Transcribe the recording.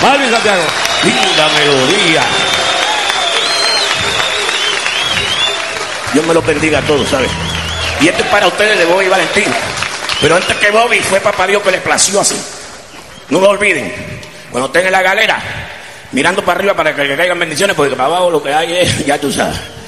Alvin Santiago. Linda melodía. Dios me lo bendiga a todos, ¿sabes? Y esto es para ustedes de Bobby Valentín. Pero antes que Bobby fue papá Dios que le plació así. No lo olviden. Cuando estén en la galera, mirando para arriba para que le caigan bendiciones, porque para abajo lo que hay es, ya tú sabes.